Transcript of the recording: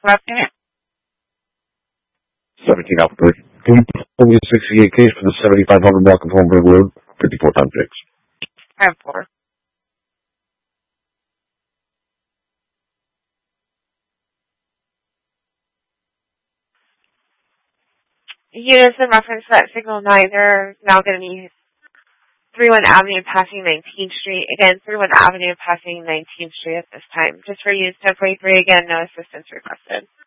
What unit? 17 Alpha 3. Can you pull me a 68 case for the 7500 block of Holmberg Road, 54 times 6? 5-4. Units in reference to that signal 9 are now going to be 31 Avenue passing 19th Street. Again, 31 Avenue passing 19th Street at this time. Just for use 1043, again, no assistance requested.